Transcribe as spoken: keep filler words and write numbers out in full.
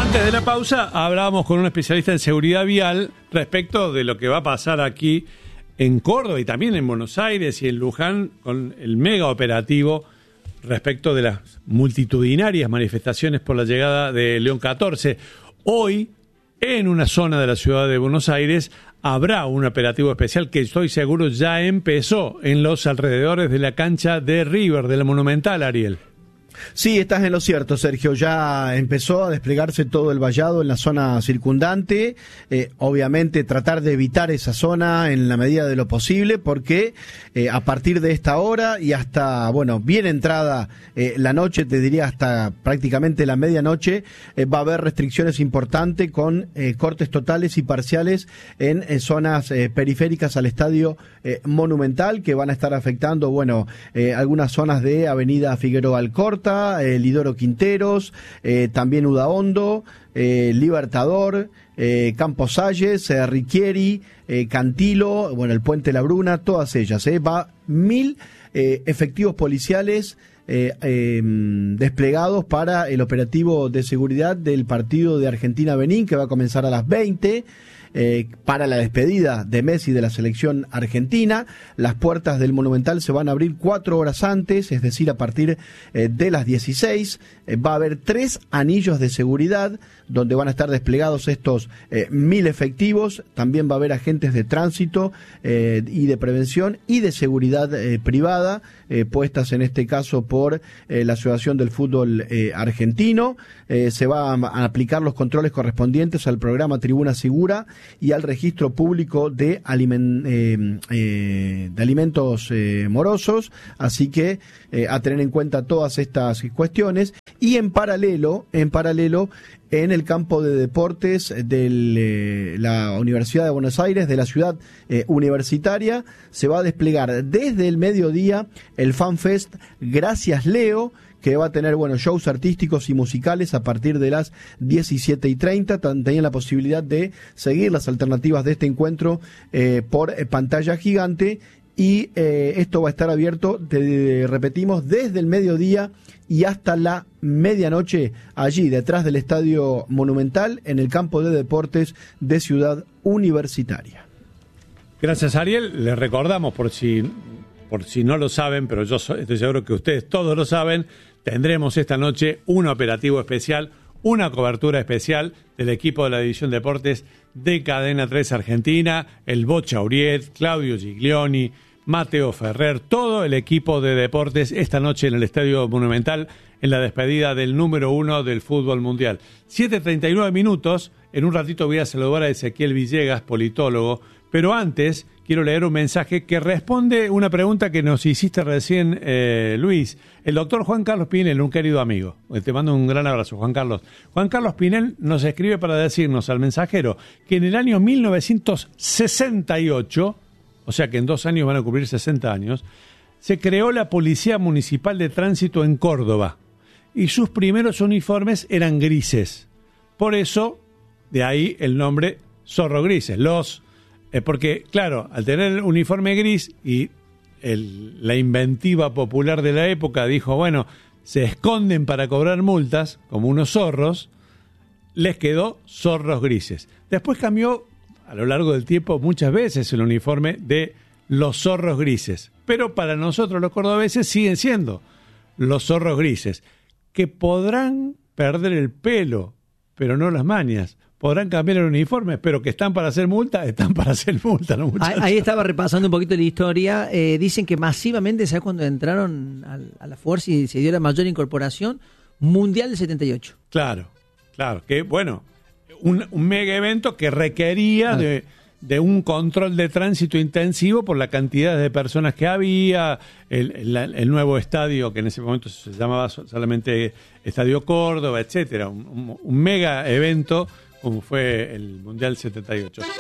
Antes de la pausa hablábamos con un especialista en seguridad vial respecto de lo que va a pasar aquí en Córdoba y también en Buenos Aires y en Luján con el mega operativo respecto de las multitudinarias manifestaciones por la llegada de León catorce. Hoy, en una zona de la ciudad de Buenos Aires, habrá un operativo especial que estoy seguro ya empezó en los alrededores de la cancha de River, de la Monumental, Ariel. Sí, estás en lo cierto, Sergio. Ya empezó a desplegarse todo el vallado en la zona circundante. Eh, obviamente tratar de evitar esa zona en la medida de lo posible, porque eh, a partir de esta hora y hasta, bueno, bien entrada eh, la noche, te diría hasta prácticamente la medianoche, eh, va a haber restricciones importantes con eh, cortes totales y parciales en, en zonas eh, periféricas al estadio eh, Monumental, que van a estar afectando, bueno, eh, algunas zonas de Avenida Figueroa Alcorta, eh, Lidoro Quinteros, eh, también Udaondo, eh, Libertador, eh, Campos Salles, eh, Riquieri, eh, Cantilo, bueno, el Puente La Bruna, todas ellas. Eh, va mil eh, efectivos policiales eh, eh, desplegados para el operativo de seguridad del partido de Argentina-Benín, que va a comenzar a las veinte. Eh, para la despedida de Messi de la selección argentina. Las puertas del Monumental se van a abrir cuatro horas antes, es decir, a partir eh, de las dieciséis. Eh, va a haber tres anillos de seguridad donde van a estar desplegados estos eh, mil efectivos. También va a haber agentes de tránsito eh, y de prevención y de seguridad eh, privada, eh, puestas en este caso por eh, la Asociación del Fútbol eh, Argentino. Eh, se van a aplicar los controles correspondientes al programa Tribuna Segura y al registro público de, aliment, eh, eh, de alimentos eh, morosos, así que eh, a tener en cuenta todas estas cuestiones. Y en paralelo, en paralelo, en el campo de deportes de eh, la Universidad de Buenos Aires, de la ciudad eh, universitaria, se va a desplegar desde el mediodía el FanFest Gracias Leo, que va a tener, bueno, shows artísticos y musicales a partir de las diecisiete y treinta. Tenían la posibilidad de seguir las alternativas de este encuentro eh, por eh, pantalla gigante, y eh, esto va a estar abierto, de, repetimos, desde el mediodía y hasta la medianoche, allí detrás del Estadio Monumental, en el campo de deportes de Ciudad Universitaria. Gracias, Ariel. Les recordamos, por si, por si no lo saben, pero yo estoy seguro que ustedes todos lo saben, tendremos esta noche un operativo especial, una cobertura especial del equipo de la División Deportes de Cadena tres Argentina, el Bocha Uriet, Claudio Giglioni, Mateo Ferrer, todo el equipo de deportes esta noche en el Estadio Monumental, en la despedida del número uno del fútbol mundial. siete treinta y nueve minutos, en un ratito voy a saludar a Ezequiel Villegas, politólogo, pero antes quiero leer un mensaje que responde una pregunta que nos hiciste recién, eh, Luis. El doctor Juan Carlos Pinel, un querido amigo. Te mando un gran abrazo, Juan Carlos. Juan Carlos Pinel nos escribe para decirnos al mensajero que en el año mil novecientos sesenta y ocho, o sea que en dos años van a cumplir sesenta años, se creó la Policía Municipal de Tránsito en Córdoba y sus primeros uniformes eran grises. Por eso, de ahí el nombre Zorro Grises. Los... Eh, porque, claro, al tener el uniforme gris y el, la inventiva popular de la época dijo, bueno, se esconden para cobrar multas, como unos zorros, les quedó Zorros Grises. Después cambió a lo largo del tiempo muchas veces el uniforme de los Zorros Grises, pero para nosotros los cordobeses siguen siendo los Zorros Grises, que podrán perder el pelo, pero no las mañas. Podrán cambiar el uniforme, pero que están para hacer multa, están para hacer multa, ¿no, muchachos? Ahí estaba repasando un poquito la historia. Eh, dicen que masivamente, ¿sabes cuándo entraron al, a la fuerza y se dio la mayor incorporación? Mundial del setenta y ocho. Claro, claro. Que bueno, un, un mega evento que requería ah. de, de un control de tránsito intensivo por la cantidad de personas que había, el, el, el nuevo estadio, que en ese momento se llamaba solamente Estadio Córdoba, etcétera. Un, un, un mega evento como fue el Mundial setenta y ocho.